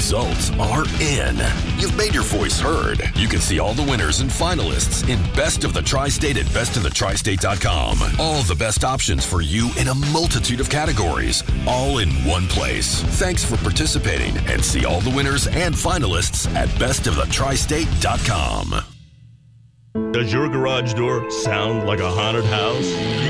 results are in. You've made your voice heard. You can see all the winners and finalists in Best of the Tri-State at bestoftheTristate.com. All the best options for you in a multitude of categories, all in one place. Thanks for participating, and see all the winners and finalists at bestoftheTristate.com. Does your garage door sound like a haunted house?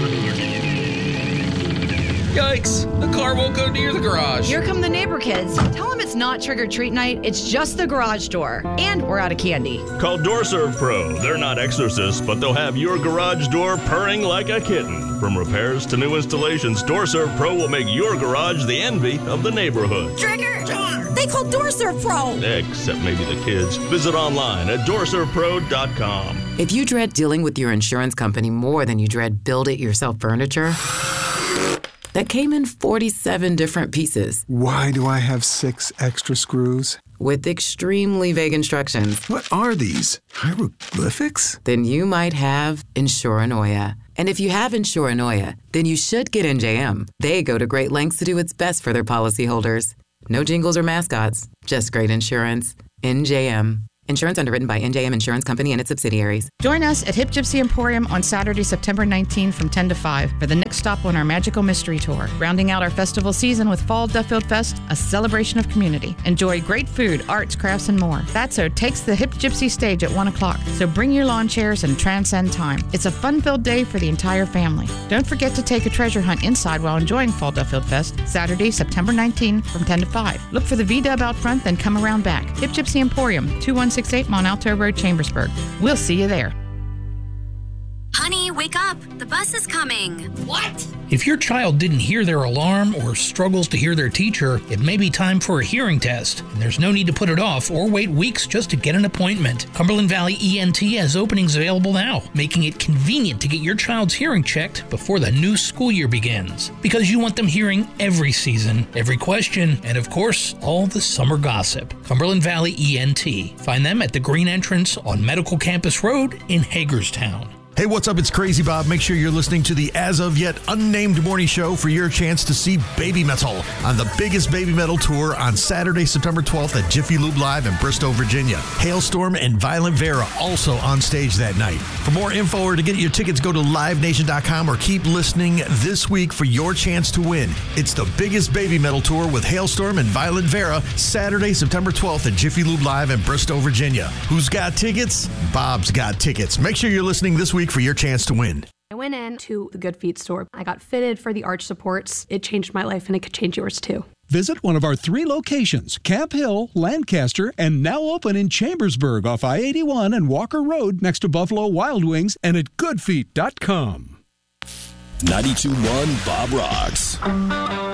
Yikes! The car won't go near the garage. Here come the neighbor kids. Tell them it's not trick-or-treat night. It's just the garage door. And we're out of candy. Call DoorServe Pro. They're not exorcists, but they'll have your garage door purring like a kitten. From repairs to new installations, DoorServe Pro will make your garage the envy of the neighborhood. Trigger! They call DoorServe Pro. Except maybe the kids. Visit online at DoorServePro.com. If you dread dealing with your insurance company more than you dread build-it-yourself furniture that came in 47 different pieces. Why do I have 6 extra screws? With extremely vague instructions. What are these? Hieroglyphics? Then you might have Insuranoia. And if you have Insuranoia, then you should get NJM. They go to great lengths to do what's best for their policyholders. No jingles or mascots, just great insurance. NJM. Insurance underwritten by NJM Insurance Company and its subsidiaries. Join us at Hip Gypsy Emporium on Saturday, September 19 from 10 to 5 for the next stop on our Magical Mystery Tour. Rounding out our festival season with Fall Duffield Fest, a celebration of community. Enjoy great food, arts, crafts, and more. Fatso takes the Hip Gypsy stage at 1 o'clock, so bring your lawn chairs and transcend time. It's a fun-filled day for the entire family. Don't forget to take a treasure hunt inside while enjoying Fall Duffield Fest, Saturday, September 19 from 10 to 5. Look for the V-Dub out front, then come around back. Hip Gypsy Emporium, 2168 Mont Alto Road, Chambersburg. We'll see you there. Honey, wake up. The bus is coming. What? If your child didn't hear their alarm or struggles to hear their teacher, it may be time for a hearing test. And there's no need to put it off or wait weeks just to get an appointment. Cumberland Valley ENT has openings available now, making it convenient to get your child's hearing checked before the new school year begins. Because you want them hearing every season, every question, and of course, all the summer gossip. Cumberland Valley ENT. Find them at the Green Entrance on Medical Campus Road in Hagerstown. Hey, what's up? It's Crazy Bob. Make sure you're listening to the as of yet unnamed morning show for your chance to see Baby Metal on the biggest Baby Metal tour on Saturday, September 12th at Jiffy Lube Live in Bristow, Virginia. Hailstorm and Violent Vera also on stage that night. For more info or to get your tickets, go to livenation.com or keep listening this week for your chance to win. It's the biggest Baby Metal tour with Hailstorm and Violent Vera, Saturday, September 12th at Jiffy Lube Live in Bristow, Virginia. Who's got tickets? Bob's got tickets. Make sure you're listening this week for your chance to win. I went into the Good Feet store. I got fitted for the arch supports. It changed my life, and it could change yours too. Visit one of our 3 locations, Camp Hill, Lancaster, and now open in Chambersburg off I-81 and Walker Road next to Buffalo Wild Wings and at goodfeet.com. 92.1 Bob Rocks.